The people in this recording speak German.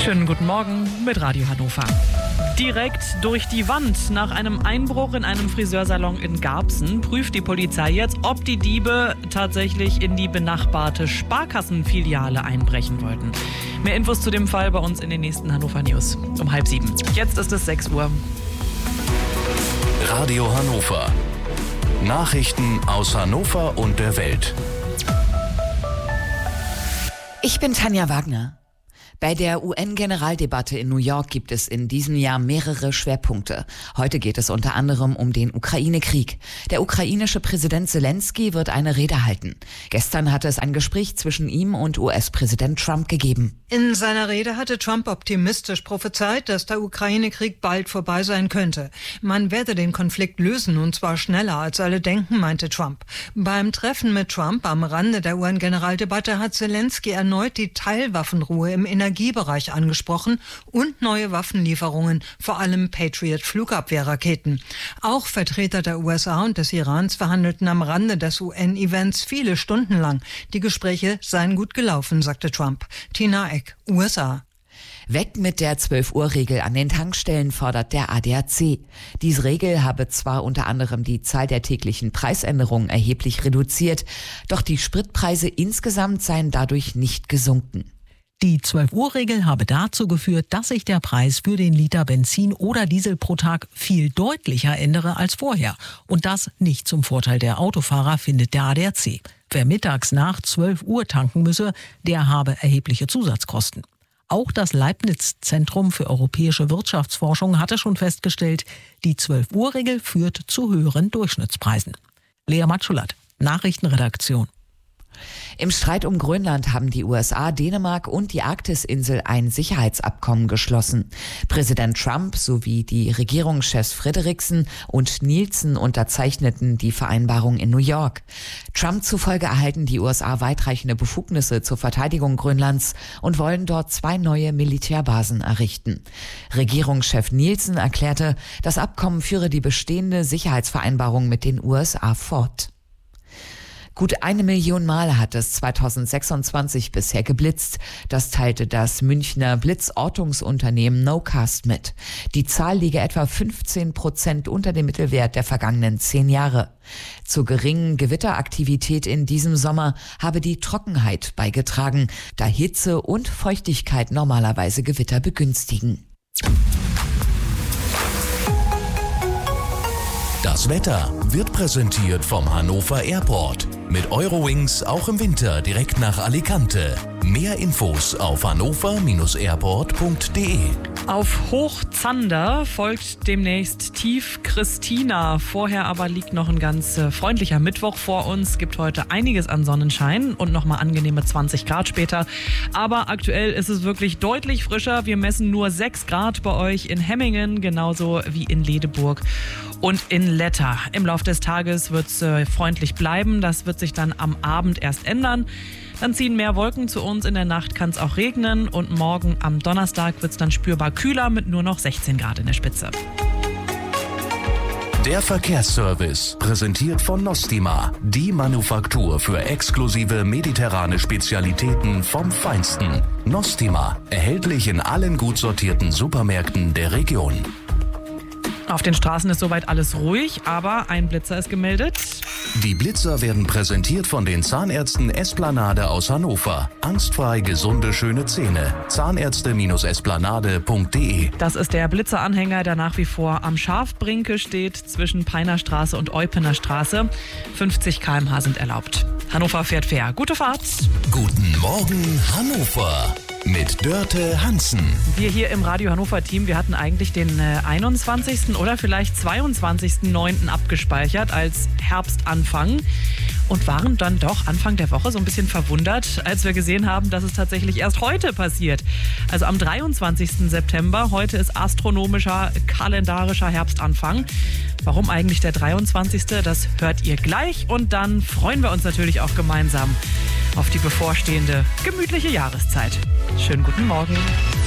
Schönen guten Morgen mit Radio Hannover. Direkt durch die Wand. Nach einem Einbruch in einem Friseursalon in Garbsen prüft die Polizei jetzt, ob die Diebe tatsächlich in die benachbarte Sparkassenfiliale einbrechen wollten. Mehr Infos zu dem Fall bei uns in den nächsten Hannover News um 6:30. Jetzt ist es 6 Uhr. Radio Hannover. Nachrichten aus Hannover und der Welt. Ich bin Tanja Wagner. Bei der UN-Generaldebatte in New York gibt es in diesem Jahr mehrere Schwerpunkte. Heute geht es unter anderem um den Ukraine-Krieg. Der ukrainische Präsident Zelensky wird eine Rede halten. Gestern hatte es ein Gespräch zwischen ihm und US-Präsident Trump gegeben. In seiner Rede hatte Trump optimistisch prophezeit, dass der Ukraine-Krieg bald vorbei sein könnte. Man werde den Konflikt lösen, und zwar schneller als alle denken, meinte Trump. Beim Treffen mit Trump am Rande der UN-Generaldebatte hat Zelensky erneut die Teilwaffenruhe im Energiebereich angesprochen und neue Waffenlieferungen, vor allem Patriot-Flugabwehrraketen. Auch Vertreter der USA und des Irans verhandelten am Rande des UN-Events viele Stunden lang. Die Gespräche seien gut gelaufen, sagte Trump. Tina Eck, USA. Weg mit der 12-Uhr-Regel an den Tankstellen, fordert der ADAC. Diese Regel habe zwar unter anderem die Zahl der täglichen Preisänderungen erheblich reduziert, doch die Spritpreise insgesamt seien dadurch nicht gesunken. Die 12-Uhr-Regel habe dazu geführt, dass sich der Preis für den Liter Benzin oder Diesel pro Tag viel deutlicher ändere als vorher. Und das nicht zum Vorteil der Autofahrer, findet der ADAC. Wer mittags nach 12 Uhr tanken müsse, der habe erhebliche Zusatzkosten. Auch das Leibniz-Zentrum für europäische Wirtschaftsforschung hatte schon festgestellt, die 12-Uhr-Regel führt zu höheren Durchschnittspreisen. Lea Matschulat, Nachrichtenredaktion. Im Streit um Grönland haben die USA, Dänemark und die Arktisinsel ein Sicherheitsabkommen geschlossen. Präsident Trump sowie die Regierungschefs Frederiksen und Nielsen unterzeichneten die Vereinbarung in New York. Trump zufolge erhalten die USA weitreichende Befugnisse zur Verteidigung Grönlands und wollen dort 2 neue Militärbasen errichten. Regierungschef Nielsen erklärte, das Abkommen führe die bestehende Sicherheitsvereinbarung mit den USA fort. Gut 1 Million Mal hat es 2026 bisher geblitzt. Das teilte das Münchner Blitzortungsunternehmen Nocast mit. Die Zahl liege etwa 15% unter dem Mittelwert der vergangenen 10 Jahre. Zur geringen Gewitteraktivität in diesem Sommer habe die Trockenheit beigetragen, da Hitze und Feuchtigkeit normalerweise Gewitter begünstigen. Das Wetter wird präsentiert vom Hannover Airport. Mit Eurowings auch im Winter direkt nach Alicante. Mehr Infos auf hannover-airport.de. Auf Hochzander folgt demnächst Tief Christina. Vorher aber liegt noch ein ganz freundlicher Mittwoch vor uns. Gibt heute einiges an Sonnenschein und nochmal angenehme 20 Grad später. Aber aktuell ist es wirklich deutlich frischer. Wir messen nur 6 Grad bei euch in Hemmingen, genauso wie in Ledeburg und in Letter. Im Laufe des Tages wird es freundlich bleiben. Das wird sich dann am Abend erst ändern. Dann ziehen mehr Wolken zu uns, in der Nacht kann es auch regnen und morgen am Donnerstag wird es dann spürbar kühler mit nur noch 16 Grad in der Spitze. Der Verkehrsservice, präsentiert von Nostima, die Manufaktur für exklusive mediterrane Spezialitäten vom Feinsten. Nostima, erhältlich in allen gut sortierten Supermärkten der Region. Auf den Straßen ist soweit alles ruhig, aber ein Blitzer ist gemeldet. Die Blitzer werden präsentiert von den Zahnärzten Esplanade aus Hannover. Angstfrei gesunde, schöne Zähne. Zahnärzte-esplanade.de. Das ist der Blitzeranhänger, der nach wie vor am Schafbrinke steht, zwischen Peiner Straße und Eupener Straße. 50 km/h sind erlaubt. Hannover fährt fair. Gute Fahrt. Guten Morgen, Hannover. Mit Dörte Hansen. Wir hier im Radio Hannover Team, wir hatten eigentlich den 21. oder vielleicht 22.09. abgespeichert als Herbstanfang und waren dann doch Anfang der Woche so ein bisschen verwundert, als wir gesehen haben, dass es tatsächlich erst heute passiert. Also am 23. September, heute ist astronomischer, kalendarischer Herbstanfang. Warum eigentlich der 23.? Das hört ihr gleich und dann freuen wir uns natürlich auch gemeinsam auf die bevorstehende gemütliche Jahreszeit. Schönen guten Morgen.